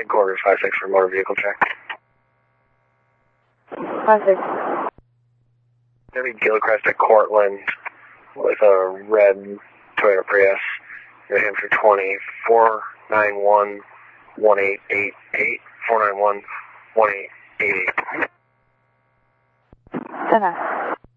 Headquarters 5-6 for motor vehicle check. 5-6. Maybe Gilcrest at Cortland with a red Toyota Prius. New Hampshire 20 491 1888 491 1888. 10.